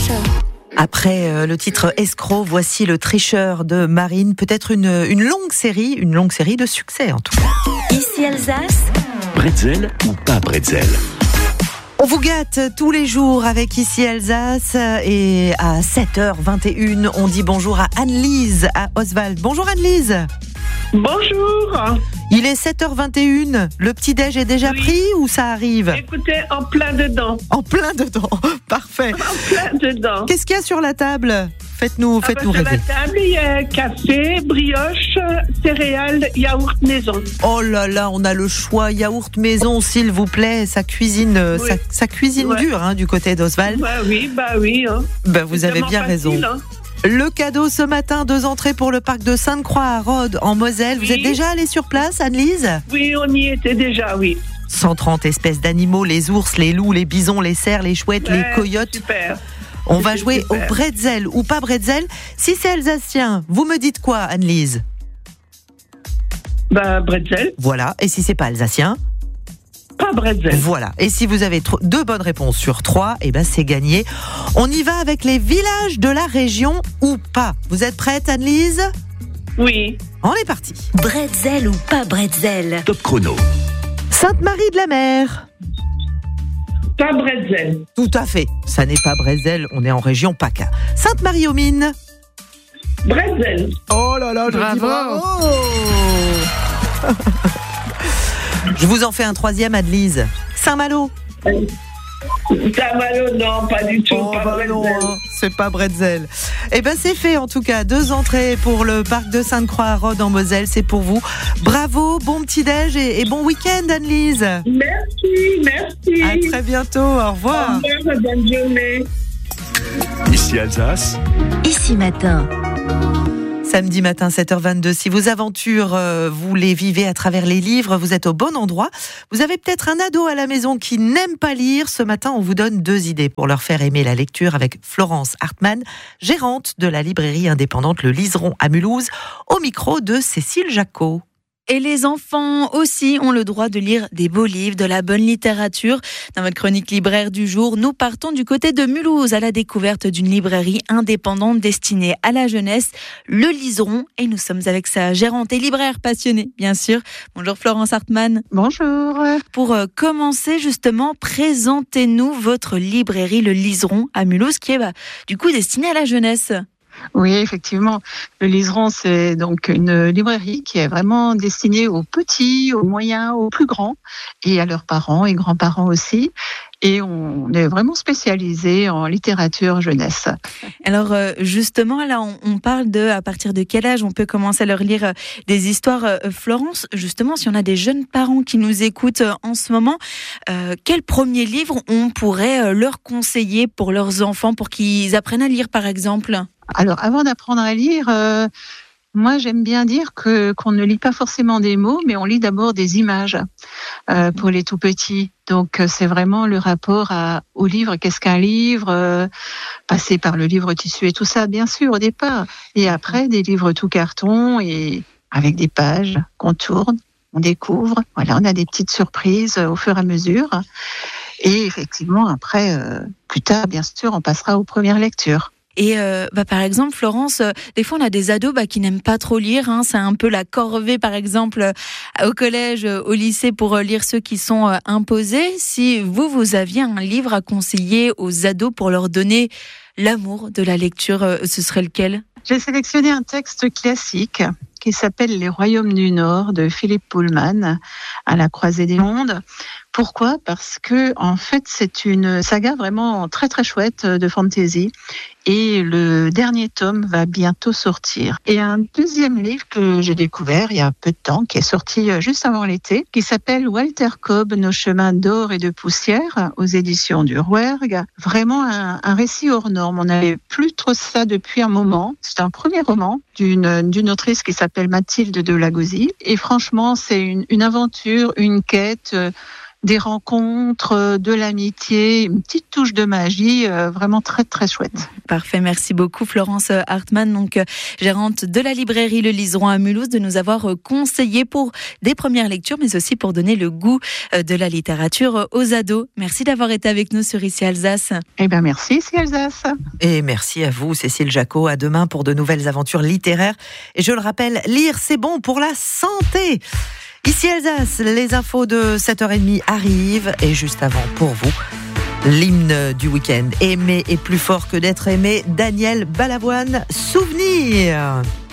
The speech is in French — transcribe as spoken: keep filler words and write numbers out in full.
tricheur. Après euh, le titre Escroc, voici Le Tricheur de Marine. Peut-être une, une longue série, une longue série de succès en tout cas. Ici Alsace. Bretzel ou pas bretzel? On vous gâte tous les jours avec Ici Alsace et à sept heures vingt et une, on dit bonjour à Anne-Lise à Oswald. Bonjour Anne-Lise. Bonjour. Il est sept heures vingt et une, le petit-déj est déjà Oui. pris ou ça arrive? Écoutez, en plein dedans. En plein dedans, parfait. En plein dedans. Qu'est-ce qu'il y a sur la table? Faites-nous, Ah faites-nous bah, sur rêver. la table, il y a café, brioche, céréales, yaourt maison. Oh là là, on a le choix. Yaourt maison, s'il vous plaît. Ça cuisine, euh, Oui. ça, ça cuisine Ouais. dur hein, du côté d'Oswald. Bah oui, bah oui. Hein. Ben, vous C'est avez tellement bien facile, raison. hein. Le cadeau ce matin, deux entrées pour le parc de Sainte-Croix à Rhodes en Moselle. Vous Oui. êtes déjà allé sur place, Anne-Lise? Oui, on y était déjà, oui. cent trente espèces d'animaux, les ours, les loups, les bisons, les cerfs, les chouettes, les Ouais, coyotes. Super. On va c'est jouer super. au bretzel ou pas bretzel. Si c'est alsacien, vous me dites quoi, Anne-Lise? Bah, bretzel, Voilà. Et si c'est pas alsacien? pas bretzel. Voilà. Et si vous avez tro- deux bonnes réponses sur trois, eh ben c'est gagné. On y va avec les villages de la région ou pas. Vous êtes prête, Anne-Lise? Oui. On est parti. Bretzel ou pas bretzel. Top chrono. Sainte-Marie de la Mer. Pas bretzel. Tout à fait. Ça n'est pas Brésil, on est en région PACA. Sainte-Marie-aux-Mines. Bretzel. Oh là là, je Bravo. dis bravo. Je vous en fais un troisième, Anne-Lise. Saint-Malo. Saint-Malo, non, pas du tout. Oh pas bah bretzel. non, hein, c'est pas bretzel. Eh ben c'est fait en tout cas. Deux entrées pour le parc de Sainte-Croix à Rhodes en Moselle, c'est pour vous. Bravo, bon petit-déj et, et bon week-end, Anne-Lise. Merci, merci. À très bientôt, au revoir. Au revoir, bonne journée. Ici Alsace, Ici matin. Samedi matin, sept heures vingt-deux. Si vos aventures, euh, vous les vivez à travers les livres, vous êtes au bon endroit. Vous avez peut-être un ado à la maison qui n'aime pas lire. Ce matin, on vous donne deux idées pour leur faire aimer la lecture avec Florence Hartmann, gérante de la librairie indépendante Le Liseron à Mulhouse, au micro de Cécile Jacot. Et les enfants aussi ont le droit de lire des beaux livres, de la bonne littérature. Dans votre chronique libraire du jour, nous partons du côté de Mulhouse à la découverte d'une librairie indépendante destinée à la jeunesse, Le Liseron. Et nous sommes avec sa gérante et libraire passionnée, bien sûr. Bonjour Florence Hartmann. Bonjour. Pour euh, commencer justement, présentez-nous votre librairie Le Liseron à Mulhouse qui est bah, du coup destinée à la jeunesse. Oui, effectivement. Le Liseron, c'est donc une librairie qui est vraiment destinée aux petits, aux moyens, aux plus grands, et à leurs parents et grands-parents aussi. Et on est vraiment spécialisé en littérature jeunesse. Alors euh, justement, là, on, on parle de à partir de quel âge on peut commencer à leur lire euh, des histoires. Euh, Florence, justement, si on a des jeunes parents qui nous écoutent euh, en ce moment, euh, quel premier livre on pourrait euh, leur conseiller pour leurs enfants, pour qu'ils apprennent à lire, par exemple ? Alors, avant d'apprendre à lire, euh, moi, j'aime bien dire que qu'on ne lit pas forcément des mots, mais on lit d'abord des images euh, pour les tout petits. Donc, euh, c'est vraiment le rapport à, au livre. Qu'est-ce qu'un livre euh, passer par le livre tissu et tout ça, bien sûr, au départ. Et après, des livres tout carton et avec des pages qu'on tourne, on découvre. Voilà, on a des petites surprises au fur et à mesure. Et effectivement, après, euh, plus tard, bien sûr, on passera aux premières lectures. Et euh, bah, par exemple, Florence, euh, des fois on a des ados bah, qui n'aiment pas trop lire. Hein, c'est un peu la corvée, par exemple, euh, au collège, euh, au lycée, pour euh, lire ceux qui sont euh, imposés. Si vous, vous aviez un livre à conseiller aux ados pour leur donner l'amour de la lecture, euh, ce serait lequel ? J'ai sélectionné un texte classique qui s'appelle Les Royaumes du Nord de Philippe Pullman, à la croisée des mondes. Pourquoi ? Parce que, en fait, c'est une saga vraiment très très chouette de fantasy. Et le dernier tome va bientôt sortir. Et un deuxième livre que j'ai découvert il y a peu de temps, qui est sorti juste avant l'été, qui s'appelle Walter Cobb, Nos chemins d'or et de poussière, aux éditions du Rouergue. Vraiment un, un récit hors norme. On n'avait plus trop ça depuis un moment. C'est un premier roman d'une, d'une autrice qui s'appelle Mathilde de Lagozzi. Et franchement, c'est une, une aventure, une quête, des rencontres, de l'amitié, une petite touche de magie, euh, vraiment très très chouette. Parfait, merci beaucoup Florence Hartmann, donc euh, gérante de la librairie Le Liseron à Mulhouse, de nous avoir euh, conseillé pour des premières lectures, mais aussi pour donner le goût euh, de la littérature euh, aux ados. Merci d'avoir été avec nous sur Ici Alsace. Eh bien merci Ici Alsace. Et merci à vous Cécile Jacot. À demain pour de nouvelles aventures littéraires. Et je le rappelle, lire c'est bon pour la santé. Ici Alsace, les infos de sept heures trente arrivent. Et juste avant, pour vous, l'hymne du week-end. Aimer est plus fort que d'être aimé. Daniel Balavoine, Souvenir.